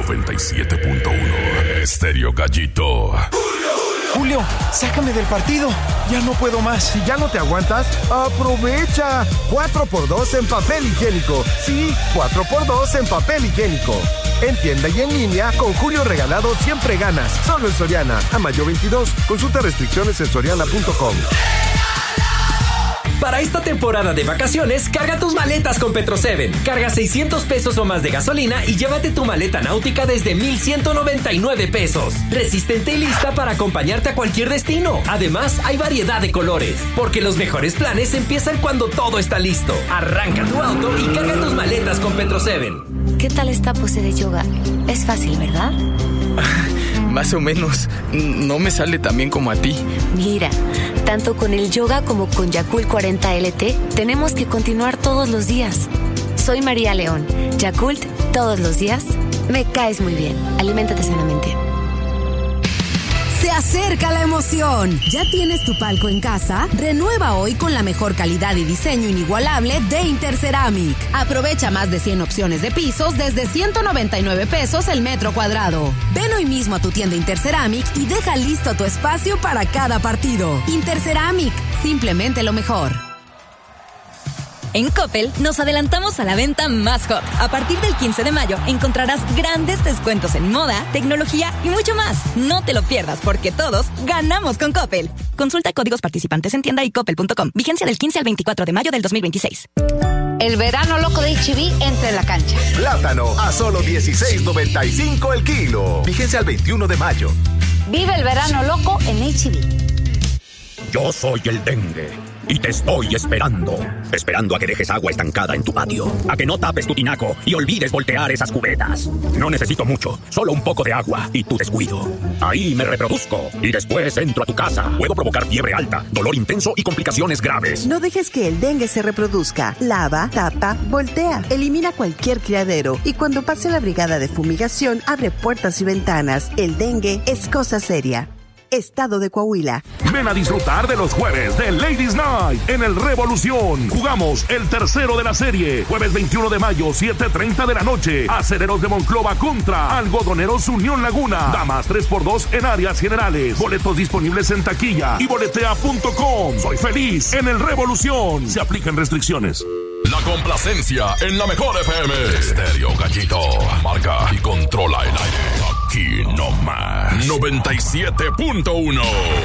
97.1 Estéreo Gallito. Julio, sácame del partido. Ya no puedo más. Si ya no te aguantas, aprovecha. 4x2 en papel higiénico. Sí, 4x2 en papel higiénico. En tienda y en línea, con Julio Regalado siempre ganas. Solo en Soriana. A mayo 22. Consulta restricciones en soriana.com. Para esta temporada de vacaciones, carga tus maletas con Petro7. Carga 600 pesos o más de gasolina y llévate tu maleta náutica desde 1,199 pesos. Resistente y lista para acompañarte a cualquier destino. Además, hay variedad de colores, porque los mejores planes empiezan cuando todo está listo. Arranca tu auto y carga tus maletas con Petro7. ¿Qué tal esta pose de yoga? Es fácil, ¿verdad? Más o menos. No me sale tan bien como a ti. Mira, tanto con el yoga como con Yakult 40 LT, tenemos que continuar todos los días. Soy María León. Yakult, todos los días. Me caes muy bien. Aliméntate sanamente. Se acerca la emoción. ¿Ya tienes tu palco en casa? Renueva hoy con la mejor calidad y diseño inigualable de Interceramic. Aprovecha más de 100 opciones de pisos desde 199 pesos el metro cuadrado. Ven hoy mismo a tu tienda Interceramic y deja listo tu espacio para cada partido. Interceramic, simplemente lo mejor. En Coppel nos adelantamos a la venta más hot. A partir del 15 de mayo encontrarás grandes descuentos en moda, tecnología y mucho más. No te lo pierdas porque todos ganamos con Coppel. Consulta códigos participantes en tienda y coppel.com. Vigencia del 15 al 24 de mayo del 2026. El verano loco de H-B entra en la cancha. Plátano a solo $16.95 el kilo. Vigencia al 21 de mayo. Vive el verano loco en H-B. Yo soy el dengue y te estoy esperando. Esperando a que dejes agua estancada en tu patio, a que no tapes tu tinaco y olvides voltear esas cubetas. No necesito mucho, solo un poco de agua y tu descuido. Ahí me reproduzco y después entro a tu casa. Puedo provocar fiebre alta, dolor intenso y complicaciones graves. No dejes que el dengue se reproduzca. Lava, tapa, voltea. Elimina cualquier criadero y cuando pase la brigada de fumigación, abre puertas y ventanas. El dengue es cosa seria. Estado de Coahuila. Ven a disfrutar de los jueves de Ladies Night en el Revolución. Jugamos el tercero de la serie. Jueves 21 de mayo, 7:30 de la noche. Acereros de Monclova contra Algodoneros Unión Laguna. Damas 3x2 en áreas generales. Boletos disponibles en taquilla y boletea.com. Soy feliz en el Revolución. Se aplican restricciones. La complacencia en la mejor FM. Estéreo Gallito. Marca y controla el aire. Aquí no más. 97.1.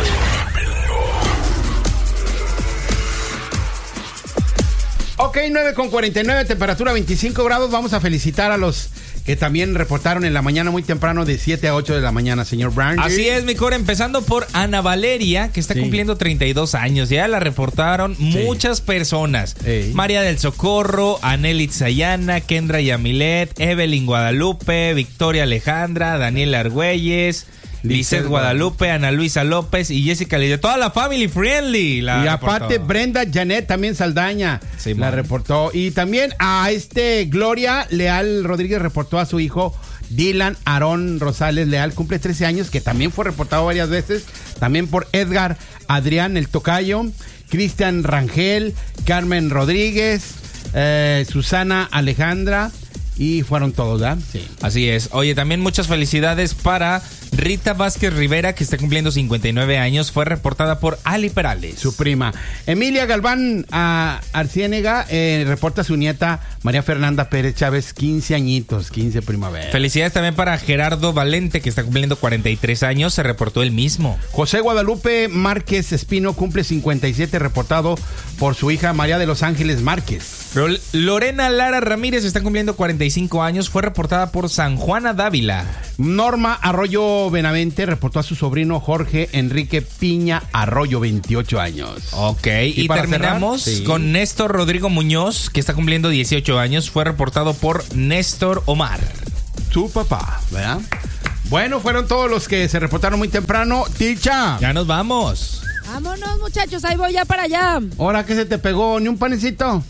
Ok, 9:49, temperatura 25 grados. Vamos a felicitar a los que también reportaron en la mañana muy temprano de 7 a 8 de la mañana, señor Brown. Así es, mi core, empezando por Ana Valeria, que está cumpliendo 32 años. Ya la reportaron muchas personas. María del Socorro, Anel Itzayana, Kendra Yamilet, Evelyn Guadalupe, Victoria Alejandra, Daniel Argüelles, Lizeth Guadalupe, Ana Luisa López y Jessica Lidia. Toda la family friendly. Y aparte Brenda Janet también Saldaña la reportó. Y también a Gloria Leal Rodríguez reportó a su hijo Dylan Aarón Rosales Leal, cumple 13 años, que también fue reportado varias veces. También por Edgar Adrián el Tocayo, Cristian Rangel, Carmen Rodríguez, Susana Alejandra. Y fueron todos, ¿verdad? Sí. Así es. Oye, también muchas felicidades para Rita Vázquez Rivera, que está cumpliendo 59 años. Fue reportada por Ali Perales, su prima. Emilia Galván Arciénega reporta a su nieta María Fernanda Pérez Chávez, 15 añitos, 15 primavera. Felicidades también para Gerardo Valente, que está cumpliendo 43 años. Se reportó él mismo. José Guadalupe Márquez Espino cumple 57, reportado por su hija María de los Ángeles Márquez. Lorena Lara Ramírez está cumpliendo 45 años. Fue reportada por San Juana Dávila. Norma Arroyo Benavente reportó a su sobrino Jorge Enrique Piña Arroyo, 28 años. Ok, y terminamos con Néstor Rodrigo Muñoz, que está cumpliendo 18 años. Fue reportado por Néstor Omar, su papá, ¿verdad? Bueno, fueron todos los que se reportaron muy temprano. Ticha, ya nos vamos. Vámonos, muchachos, ahí voy ya para allá. ¿Ahora qué se te pegó? ¿Ni un panecito?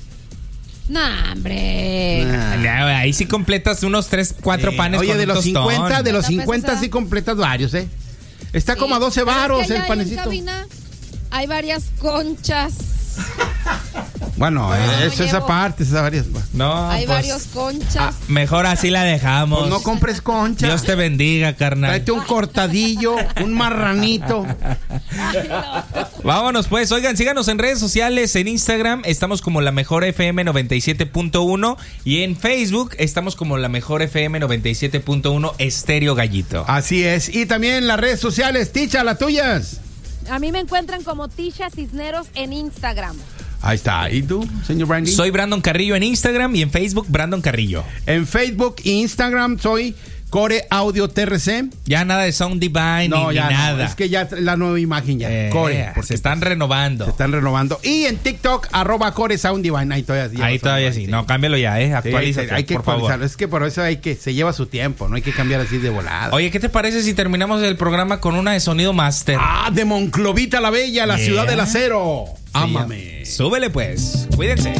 Nah, hombre. Ahí sí completas unos 3, 4 panes. Oye, con de los tostón. 50 sí completas varios, ¿eh? Está como a 12 varos el panecito. En cabina hay varias conchas. Bueno, eso es aparte, esas varias. No, hay varios conchas. Mejor así la dejamos. Pues no compres conchas. Dios te bendiga, carnal. Tráete un cortadillo, un marranito. Vámonos pues, oigan, síganos en redes sociales, en Instagram estamos como La Mejor FM 97.1 y en Facebook estamos como La Mejor FM 97.1 Estéreo Gallito. Así es, y también en las redes sociales, Ticha, las tuyas. A mí me encuentran como Tisha Cisneros en Instagram. Ahí está. ¿Y tú, señor Brandy? Soy Brandon Carrillo en Instagram y en Facebook Brandon Carrillo. En Facebook e Instagram soy Core Audio TRC. Ya nada de Sound Divine ni nada. No, es que ya la nueva imagen ya. Core. Porque se están renovando. Y en TikTok, @Core Sound Divine. Ahí todavía sí. No, cámbialo ya, Actualízate, hay que por favor. Es que por eso se lleva su tiempo. No hay que cambiar así de volada. Oye, ¿qué te parece si terminamos el programa con una de sonido master? De Monclovita la Bella, la ciudad del acero. Ámame. Súbele pues. Cuídense.